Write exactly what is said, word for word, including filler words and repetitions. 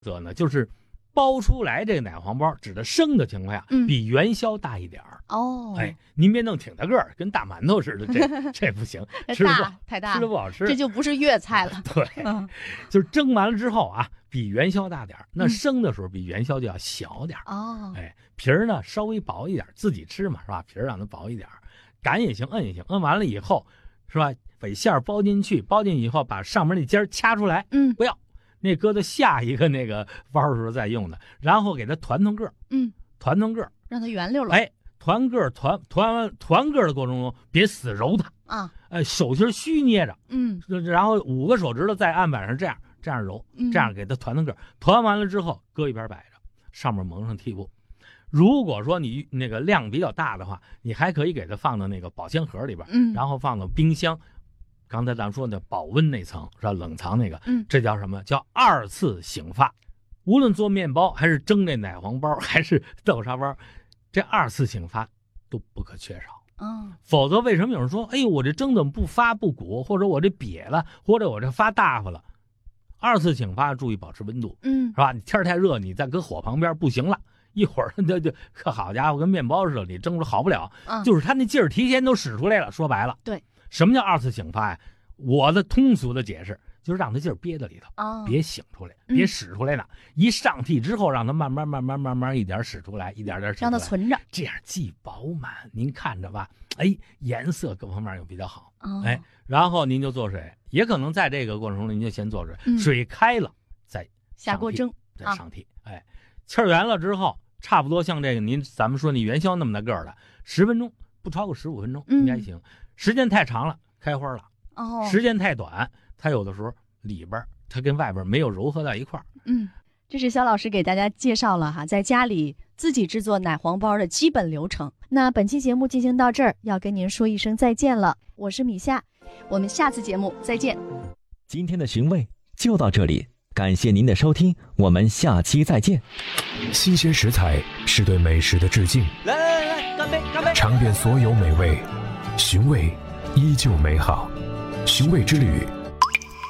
则呢，就是包出来这个奶黄包指的生的情况下， 嗯、 比元宵大一点儿。 哦， 哎，您别弄挺大个儿，跟大馒头似的，这这不行，吃的不好， 太大， 吃的不好吃， 这就不是粤菜了。 对， 嗯、 就是蒸完了之后啊，比元宵大点儿，那生的时候比元宵就要小点儿。 哦、 嗯，哎，皮儿呢稍微薄一点，自己吃嘛是吧？皮儿让它薄一点，擀也行，摁也行，摁完了以后是吧？把馅儿包进去，包进去以后把上面那尖儿掐出来， 嗯， 不要。那搁到下一个那个包的时候再用的，然后给它团团个儿， 嗯， 团团个儿， 让它圆溜了。 哎，团个儿团团完团个儿的过程中，别死揉它啊， 哎，手心虚捏着， 嗯， 然后五个手指头在案板上这样这样揉，这样给它团团个儿，团完了之后搁一边摆着，上面蒙上屉布。如果说你那个量比较大的话，你还可以给它放到那个保鲜盒里边， 嗯， 然后放到冰箱。刚才咱们说的保温那层是吧？冷藏那个， 嗯， 这叫什么？叫二次醒发。无论做面包还是蒸这奶黄包还是豆沙包，这二次醒发都不可缺少。 嗯， 否则为什么有人说，哎呦，我这蒸怎么不发不鼓，或者我这瘪了，或者我这发大发了？二次醒发注意保持温度， 嗯， 是吧？你天太热，你再搁火旁边不行了。一会儿就就可好家伙，跟面包似的，你蒸出好不了。 嗯， 就是它那劲儿提前都使出来了。说白了， 对。 什么叫二次醒发呀？我的通俗的解释就是让它劲儿憋在里头， 哦、 别醒出来，别使出来呢、嗯。一上屉之后，让它慢慢慢慢慢慢一点使出来，一点点使出来， 让它存着， 这样既饱满，您看着吧，哎，颜色各方面又比较好， 哦、 哎，然后您就做水，也可能在这个过程中您就先做水， 嗯、 水开了再下锅蒸， 再上屉，啊、哎，气儿圆了之后，差不多像这个您咱们说你元宵那么大个儿的，十分钟不超过十五分钟、嗯、应该行，时间太长了开花了。 哦， 时间太短，它有的时候里边它跟外边没有糅合到一块儿。 嗯，这是肖老师给大家介绍了哈，在家里自己制作奶黄包的基本流程。那本期节目进行到这儿，要跟您说一声再见了。我是米夏，我们下次节目再见。 今天的寻味就到这里，感谢您的收听，我们下期再见。 新鲜食材是对美食的致敬。 来来来，干杯干杯！ 尝遍所有美味，寻味依旧美好。寻味之旅